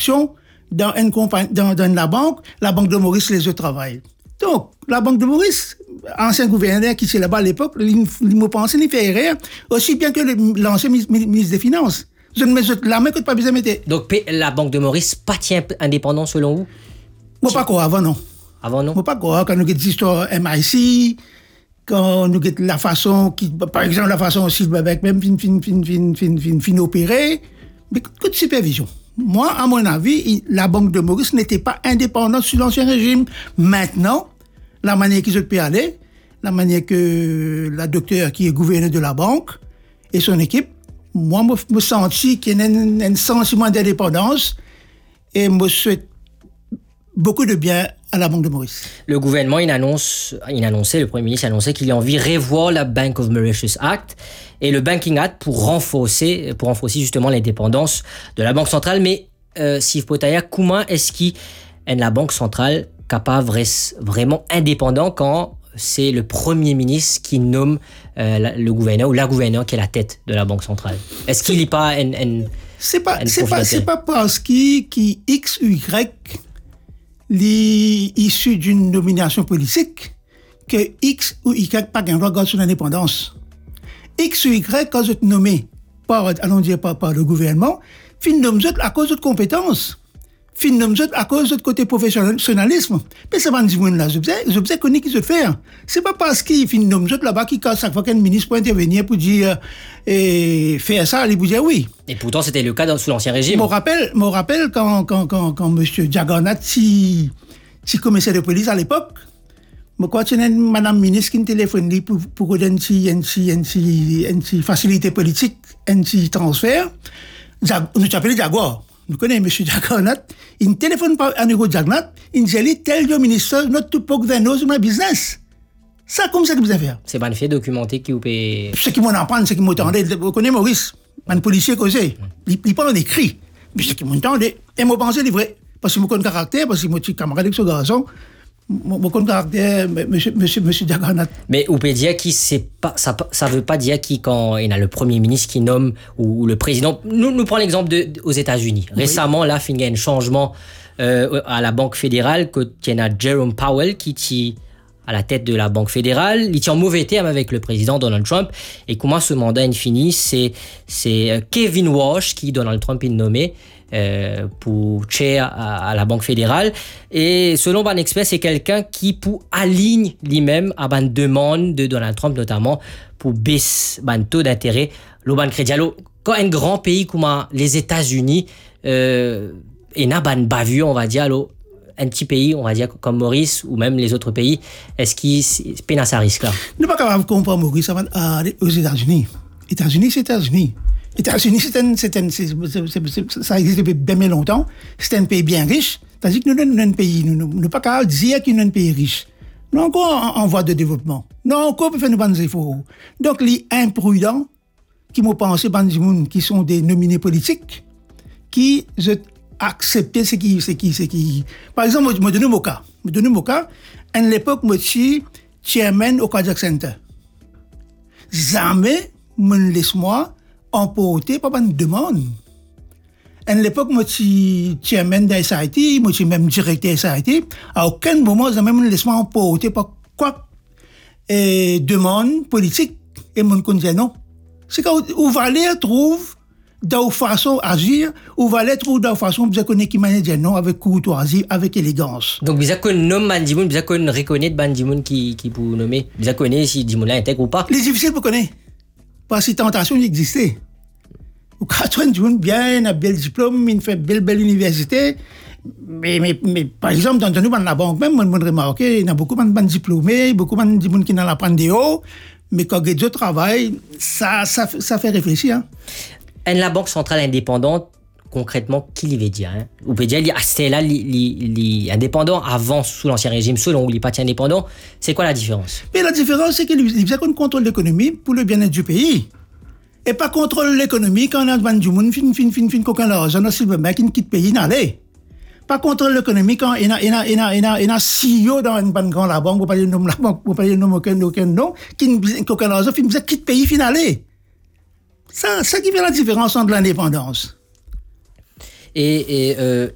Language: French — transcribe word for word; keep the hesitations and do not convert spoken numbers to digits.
actions dans une compagnie, dans, dans la banque, la Banque de Maurice les autres travaillent. Donc, la Banque de Maurice, ancien gouverneur qui était là-bas à l'époque, il m'a pensé, il fait erreur, aussi bien que le, l'ancien ministre des Finances. Je ne mets la main que pas besoin de mettre. Donc, la Banque de Maurice, pas tient indépendant selon vous? Moi, pas quoi, avant non. Avant non? Moi, pas quoi, quand nous avons des histoires M I C, quand nous avons la façon, qui, par exemple, la façon aussi, avec même fin, fin, fin, fin, fin, fin, fin opérée, mais que de supervision. Moi, à mon avis, la Banque de Maurice n'était pas indépendante sous l'ancien régime. Maintenant, la manière qu'ils peut aller, la manière que la docteure qui est gouverneur de la banque et son équipe, moi, je me sens qu'il y a un, un sentiment d'indépendance et je me souhaite beaucoup de bien à la Banque de Maurice. Le gouvernement, il annonce, il annonçait, le Premier ministre annonçait qu'il a envie de revoir la Bank of Mauritius Act et le Banking Act pour renforcer, pour renforcer justement l'indépendance de la Banque centrale. Mais euh, Steve Potaya, comment est-ce qu'il est la Banque centrale capable vraiment indépendant quand c'est le Premier ministre qui nomme euh, le gouverneur ou la gouverneure qui est la tête de la Banque centrale? Est-ce qu'il n'est pas un, un, c'est pas, c'est pas, c'est pas parce qu'il qui X ou Y issu d'une nomination politique que X ou Y pas gain droit sur l'indépendance. X ou Y, quand vous êtes nommé par, allons dire, par, par le gouvernement, fin nomme à cause de votre compétence. Fin nomme à cause de votre côté professionnalisme. Mais c'est pas une monde là, je sais qu'on est qui se fait. C'est pas parce qu'il fin nomme là-bas qui, quand chaque fois qu'un ministre peut intervenir pour dire, et faire ça, il vous dire oui. Et pourtant, c'était le cas dans, sous l'ancien régime. Je me rappelle, me rappelle quand, quand, quand, quand M. Jagannath, si, si commissaire de police à l'époque, je crois que c'est Madame ministre qui me téléphone pour, pour donner une, une, une, une, une facilité politique, un petit transfert. Nous appelons Jaguar. Nous connaissons M. Jagannath. Il ne téléphone pas à Nego Jagannath. Il dit, tell your minister not to poke their nose in my business. Ça, comme ça que vous avez fait. C'est pas un fait documenté qui vous paye. Ce qui m'en apprend, ce qui m'entendait. Vous connaissez Maurice, un policier causé. Il, il parle en écrit. Mais ce qui m'entendait. Et moi, pensais, c'est vrai. Parce que je connais le caractère, parce que je suis camarade avec ce garçon. Je connais le caractère, monsieur, monsieur, monsieur Jagannath. Mais vous pouvez dire que c'est pas, ça ne veut pas dire qu'il, quand il y a le Premier ministre qui nomme, ou, ou le président. Nous, nous prenons l'exemple de, aux États-Unis. Oui. Récemment, là, il y a un changement euh, à la Banque fédérale, que il y a Jerome Powell qui tient à la tête de la Banque fédérale. Il tient en mauvais terme avec le président Donald Trump. Et comment ce mandat est fini, c'est, c'est Kevin Walsh qui, Donald Trump, est nommé euh, pour chair à, à la Banque fédérale. Et selon Ban Expert, c'est quelqu'un qui, pour aligne lui-même à une demande de Donald Trump, notamment pour baisser le taux d'intérêt, le ban crédit. Alors, quand un grand pays comme les États-Unis, euh, et n'a pas une bavure, on va dire, alors, un petit pays, on va dire, comme Maurice ou même les autres pays, est-ce qu'ils peinent à ce risque-là? Nous ne pouvons pas capable de comprendre Maurice avant, euh, aux États-Unis. États-Unis, c'est États-Unis. États-Unis, c'est un, c'est un, c'est, c'est, c'est, ça existe depuis bien longtemps. C'est un pays bien riche. C'est-à-dire que nous sommes un pays, nous ne pouvons pas capable de dire qu'il est un pays riche. Nous sommes encore en, en voie de développement. Nous sommes encore pour faire nos efforts. Donc, les imprudents, qui m'ont pensé, qui sont des nominés politiques, qui accepter ce qui, ce qui, ce qui. Par exemple, je me donne mon cas. Je me donne mon cas. À l'époque, je suis chairman au Cardiac Center. Jamais, me laisse-moi emporter par une demande. À l'époque, je suis chairman de S I T, je suis même directeur de S I T. À aucun moment, jamais me laisse-moi emporter par quoi et demande politique. Et mon conseil non. C'est quand où Valère trouve de façon agir, ou Valère trouve de façon bien connaît qui m'a dit non avec courtoisie, avec élégance. Donc bien qu'on nomme Bandimoun, bien qu'on reconnaît Bandimoun qui qui pour nommer, bien connaît si Dimoun là intègre ou pas. Les difficiles pour connaître. Parce que tentation existait. Ou quand on bien un bel diplôme, il fait belle belle université. Mais, mais, mais par exemple, dans, dans la banque même, on remarque il y a beaucoup de diplômés, beaucoup de gens qui n'ont pas appris de haut. Mais quand ils travaillent, ça, ça, ça fait réfléchir. Hein. Et la Banque centrale indépendante, concrètement, qui l'y veut dire hein? Vous pouvez dire, ah, c'était là, indépendant avant, sous l'Ancien régime, selon où il n'est pas indépendant. C'est quoi la différence? Mais la différence, c'est qu'il faisait qu'on contrôle l'économie pour le bien-être du pays. Et pas contrôle l'économie quand on a vendu du monde, fin, fin, fin, fin, qu'aucun argent, on a qui quitte le pays, n'allez. Pas contrôle l'économique quand il y a, il y a, il y a, il y a, il y a C E O dans une banque grande la banque, vous parlez de nom la banque, vous parlez de nom aucun, aucun nom, qui aucun argent, qui quitte le pays finalé. Ça, ça qui fait la différence entre l'indépendance. Et, et euh,